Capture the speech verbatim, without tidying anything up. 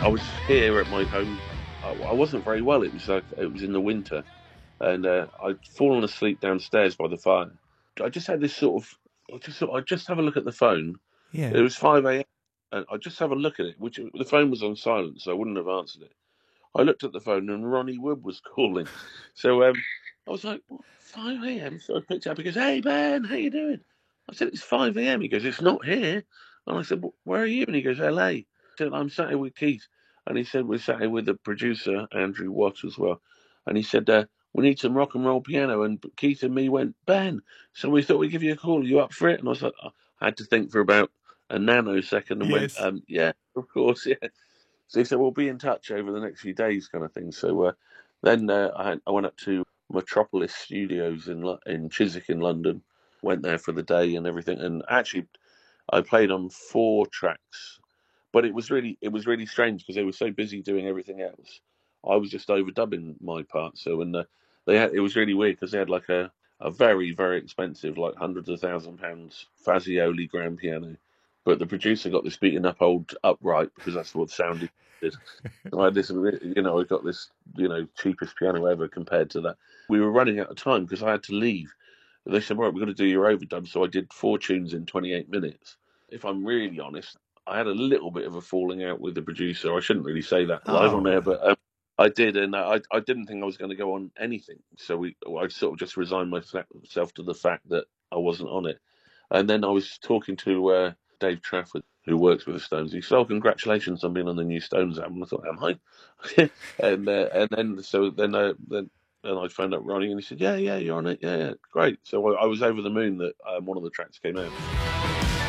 I was here at my home. I, I wasn't very well. It was like it was in the winter, and uh, I'd fallen asleep downstairs by the fire. I just had this sort of, I just thought I'd just have a look at the phone. It Yeah. was five a m, and I just have a look at it. Which the phone was on silent, so I wouldn't have answered it. I looked at the phone, and Ronnie Wood was calling. So um, I was like, what, five a m. So I picked it up. He goes, "Hey Ben, how you doing?" I said, "It's five a m" He goes, "It's not here." And I said, "Where are you?" And he goes, "L A." I said, "I'm sat here with Keith." And he said, "We're sat here with the producer, Andrew Watt, as well." And he said, uh, "We need some rock and roll piano." And Keith and me went, "Ben." So we thought we'd give you a call. Are you up for it? And I was like, I had to think for about a nanosecond and went, Yes. um, "Yeah, of course, yeah." So he said, "We'll be in touch over the next few days," kind of thing. So uh, then uh, I, I went up to Metropolis Studios in in Chiswick in London. Went there for the day and everything, and actually I played on four tracks, but it was really it was really strange because they were so busy doing everything else. I was just overdubbing my part. So when uh, they had, it was really weird because they had like a a very very expensive, like hundreds of thousand pounds Fazioli grand piano, but the producer got this beaten up old upright because that's what the sound he did. So I had this, you know, I got this, you know, cheapest piano ever compared to that. We were running out of time because I had to leave. They said, "Right, we're going to do your overdub." So I did four tunes in twenty-eight minutes. If I'm really honest, I had a little bit of a falling out with the producer. I shouldn't really say that live on Oh. air, but um, I did, and I, I didn't think I was going to go on anything. So we, I sort of just resigned myself to the fact that I wasn't on it. And then I was talking to uh, Dave Trafford, who works with the Stones. He said, "Oh, congratulations on being on the new Stones album." I thought, "Am I?" and uh, and then so then uh, then and I phoned up Ronnie, and he said, "Yeah, yeah, you're on it. Yeah, yeah, great." So I, I was over the moon that um, one of the tracks came out.